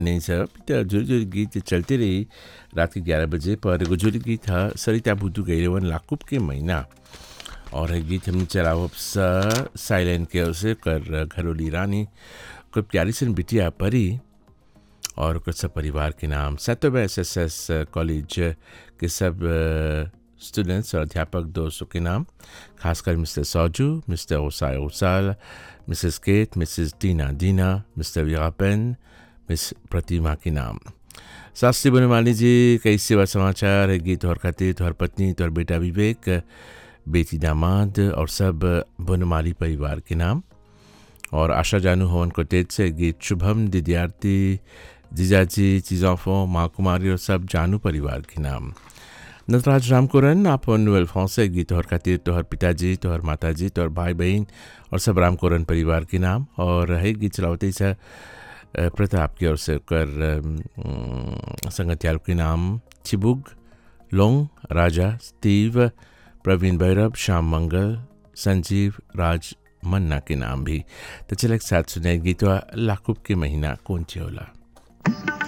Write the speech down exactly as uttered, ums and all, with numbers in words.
नहीं सर, तो जो जो गीत चलते रही रात के ग्यारह बजे पर एगो जोड़ी गीत था सरिता भूतू गैरवन लाकुब के महीना और है गीत हमने चलाओ सा साइलेंट के उसे कर घरोली रानी कोई प्यारी सन बिटिया परी और कुछ सब परिवार के नाम सतोब एस एस एस कॉलेज के सब स्टूडेंट्स और अध्यापक दोस्तों के नाम, खासकर मिस्टर सौजू, मिस्टर ओसाय ओसाल, मिसेस केट, मिसेस दीना दीना, मिस्टर विरापन, मिस प्रतिमा के नाम। शास्त्री बनवाली जी कई सेवा समाचार है गीत और खातिर तोहर पत्नी तोहर बेटा विवेक, बेटी दामाद और सब बनमाली परिवार के नाम। और आशा जानू हवन को तेज से गीत शुभम दिद्यार्थी जीजाजी चीज़ों माँ कुमारी और सब जानू परिवार के नाम। नटराज रामकोरन आप नोएल फॉन्से गीत और खातिर तोहर पिताजी तोहर माताजी तोहर भाई बहन और सब रामकोरन परिवार के नाम। और है गीत चलावते सा प्रताप की ओर से कर संगत्याल के नाम चिबुग लोंग राजा स्टीव प्रवीण भैरव श्याम मंगल संजीव राज मन्ना के नाम भी। तो चले एक साथ सुनाए गीत लाकुब के महीना कौन चे होला।